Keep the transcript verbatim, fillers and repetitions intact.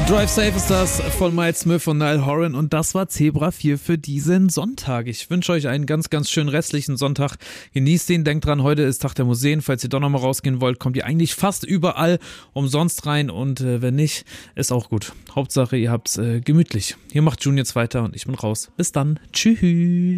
Drive Safe ist das von Miles Smith und Niall Horan und das war Zebra vier für diesen Sonntag. Ich wünsche euch einen ganz, ganz schönen restlichen Sonntag. Genießt ihn, denkt dran, heute ist Tag der Museen. Falls ihr doch nochmal rausgehen wollt, kommt ihr eigentlich fast überall umsonst rein und äh, wenn nicht, ist auch gut. Hauptsache, ihr habt's äh, gemütlich. Hier macht June jetzt weiter und ich bin raus. Bis dann. Tschüss.